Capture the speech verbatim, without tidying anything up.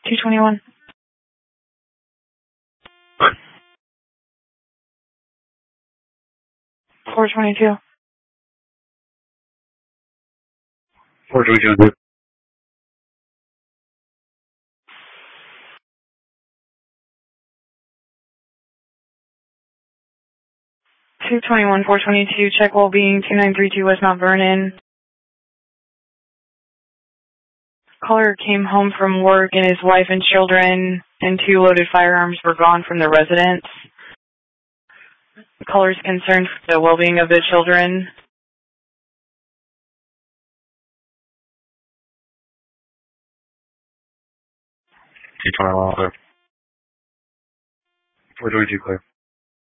two twenty-one. four twenty-two. four twenty-two. two twenty-one, four twenty-two, check well-being, two nine three two West Mount Vernon. Caller came home from work and his wife and children and two loaded firearms were gone from the residence. The caller's concerned for the well-being of the children. two twenty-one, clear. four twenty-two, clear.